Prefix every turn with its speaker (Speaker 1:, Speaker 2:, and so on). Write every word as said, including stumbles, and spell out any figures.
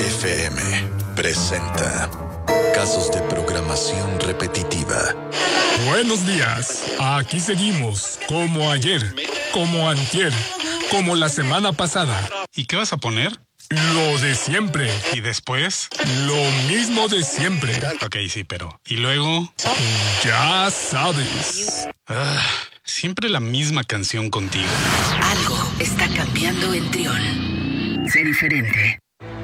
Speaker 1: F M presenta Casos de programación repetitiva.
Speaker 2: Buenos días, aquí seguimos, como ayer, como antier, como la semana pasada.
Speaker 3: ¿Y qué vas a poner?
Speaker 2: Lo de siempre.
Speaker 3: ¿Y después?
Speaker 2: Lo mismo de siempre.
Speaker 3: Ok, sí, pero... ¿Y luego?
Speaker 2: Ya sabes.
Speaker 3: Ah, siempre la misma canción contigo.
Speaker 4: Algo está cambiando en Trión. Sé diferente.